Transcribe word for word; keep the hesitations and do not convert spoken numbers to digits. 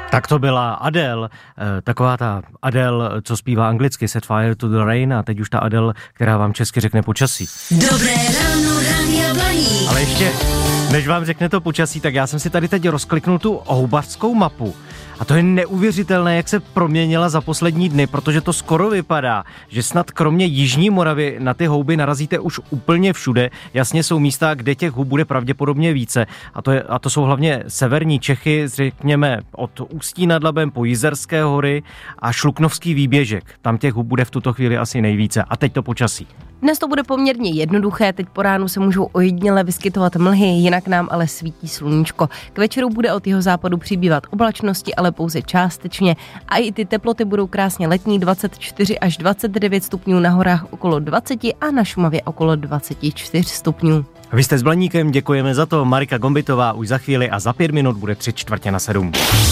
Tak to byla Adele, taková ta Adele, co zpívá anglicky, Set Fire to the Rain, a teď už ta Adele, která vám česky řekne počasí. Dobré ráno, Rádia Blaník. Ale ještě, než vám řekne to počasí, tak já jsem si tady teď rozkliknul tu houbařskou mapu. A to je neuvěřitelné, jak se proměnila za poslední dny, protože to skoro vypadá, že snad kromě Jižní Moravy na ty houby narazíte už úplně všude. Jasně jsou místa, kde těch hub bude pravděpodobně více. A to, je, a to jsou hlavně severní Čechy, řekněme od Ústí nad Labem po Jizerské hory a Šluknovský výběžek. Tam těch hub bude v tuto chvíli asi nejvíce. A teď to počasí. Dnes to bude poměrně jednoduché, teď po ránu se můžou ojediněle vyskytovat mlhy, jinak nám ale svítí sluníčko. K večeru bude od jeho západu přibývat oblačnosti, ale pouze částečně. A i ty teploty budou krásně letní, dvacet čtyři až dvacet devět stupňů, na horách okolo dvacet a na Šumavě okolo dvacet čtyři stupňů. Vy jste s Blaníkem, děkujeme za to. Marika Gombitová už za chvíli a za pět minut bude tři čtvrtě na sedm.